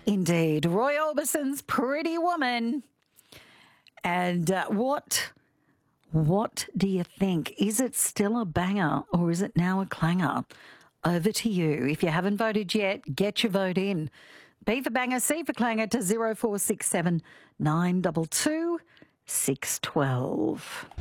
Indeed. Roy Orbison's Pretty Woman. And what do you think? Is it still a banger or is it now a clanger? Over to you. If you haven't voted yet, get your vote in. B for banger, C for clanger to 0467 922 612.